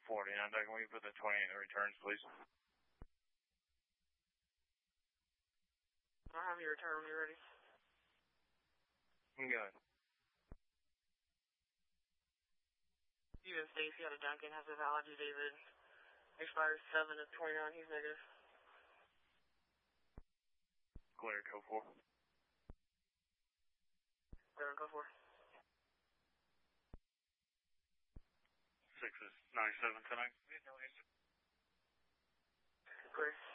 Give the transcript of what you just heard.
49, Duncan, will you put the 20 in the returns, please? I'll have your return when you're ready. I'm going. Steven Stacy out of Duncan has a valid David. Expires 7 of 29, he's negative. Clear, go 4. Clear, go 4. 6 is 97 tonight. Clear.